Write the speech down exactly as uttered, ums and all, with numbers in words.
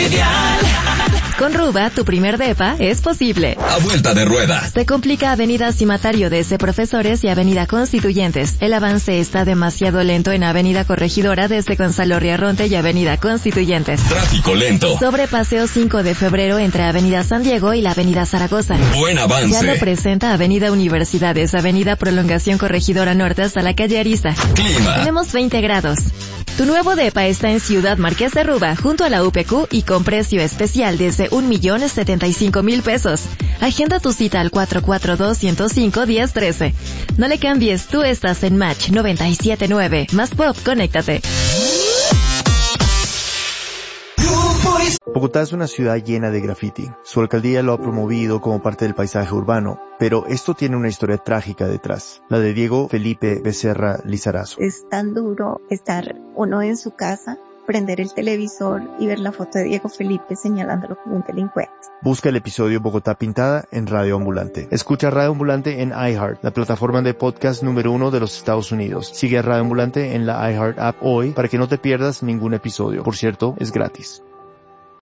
Predial. Con Ruba, tu primer depa es posible. A vuelta de rueda. Se complica Avenida Cimatario desde Profesores y Avenida Constituyentes. El avance está demasiado lento en Avenida Corregidora desde Gonzalo Riarronte y Avenida Constituyentes. Tráfico lento. Sobre Paseo cinco de Febrero entre Avenida San Diego y la Avenida Zaragoza. Buen avance. Ya lo presenta Avenida Universidades, Avenida Prolongación Corregidora Norte hasta la calle Arista. Clima. Tenemos veinte grados. Tu nuevo depa está en Ciudad Marqués de Ruba, junto a la U P Q y con precio especial desde un millón setenta y cinco mil pesos. Agenda tu cita al cuatro cuatro dos, ciento cinco, diez trece. No le cambies, tú estás en Match noventa y siete punto nueve. Más Pop, conéctate. Bogotá es una ciudad llena de graffiti. Su alcaldía lo ha promovido como parte del paisaje urbano, pero esto tiene una historia trágica detrás, la de Diego Felipe Becerra Lizarazo. Es tan duro estar uno en su casa, prender el televisor y ver la foto de Diego Felipe señalándolo como un delincuente. Busca el episodio Bogotá Pintada en Radio Ambulante. Escucha Radio Ambulante en iHeart, la plataforma de podcast número uno de los Estados Unidos. Sigue a Radio Ambulante en la iHeart app hoy para que no te pierdas ningún episodio. Por cierto, es gratis.